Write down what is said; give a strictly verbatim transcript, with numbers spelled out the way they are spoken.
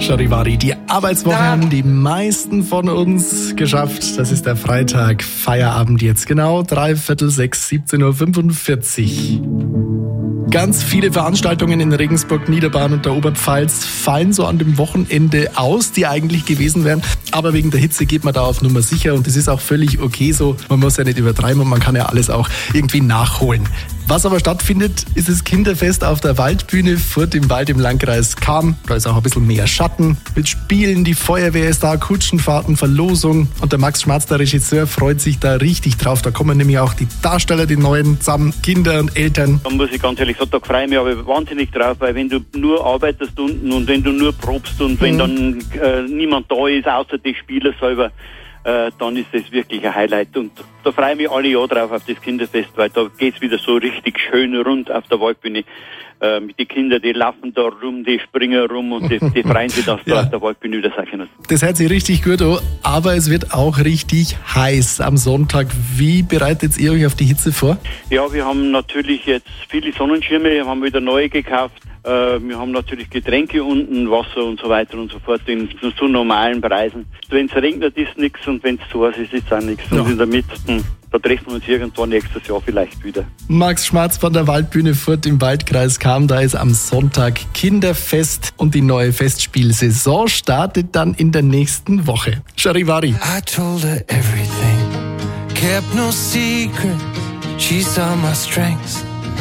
Charivari, die Arbeitswoche haben die meisten von uns geschafft. Das ist der Freitag, Feierabend jetzt genau, dreiviertel sechs, siebzehn Uhr fünfundvierzig. Ganz viele Veranstaltungen in Regensburg, Niederbayern und der Oberpfalz fallen so an dem Wochenende aus, die eigentlich gewesen wären. Aber wegen der Hitze geht man da auf Nummer sicher und das ist auch völlig okay so. Man muss ja nicht übertreiben und man kann ja alles auch irgendwie nachholen. Was aber stattfindet, ist das Kinderfest auf der Waldbühne Furth im Wald im Landkreis Cham. Da ist auch ein bisschen mehr Schatten. Mit Spielen, die Feuerwehr ist da, Kutschenfahrten, Verlosung. Und der Max Schmarz, der Regisseur, freut sich da richtig drauf. Da kommen nämlich auch die Darsteller, die neuen, zusammen, Kinder und Eltern. Da muss ich ganz ehrlich sagen, da freue ich mich aber wahnsinnig drauf, weil wenn du nur arbeitest unten und wenn du nur probst und mhm. wenn dann äh, niemand da ist, außer die Spieler selber, Äh, dann ist das wirklich ein Highlight und da freue ich mich alle Jahr drauf auf das Kinderfest, weil da geht's wieder so richtig schön rund auf der Waldbühne. Äh, die Kinder, die laufen da rum, die springen rum und die, die freuen sich, dass ja. da auf der Waldbühne wieder sein können. Das hört sich richtig gut an, aber es wird auch richtig heiß am Sonntag. Wie bereitet ihr euch auf die Hitze vor? Ja, wir haben natürlich jetzt viele Sonnenschirme, wir haben wieder neue gekauft. Wir haben natürlich Getränke unten, Wasser und so weiter und so fort in so normalen Preisen. Wenn es regnet, ist nichts und wenn es zu heiß ist, ist es auch nichts. Ja. Und in der Mitte, da treffen wir uns irgendwann nächstes Jahr vielleicht wieder. Max Schmarz von der Waldbühne Furth im Waldkreis Cham, da ist am Sonntag Kinderfest und die neue Festspielsaison startet dann in der nächsten Woche. Charivari. I told her everything, kept no secret, she saw my strengths.